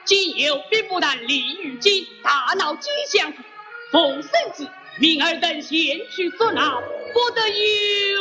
今有并不但利于今，大闹吉祥，奉圣旨，明儿等先去捉拿，不得有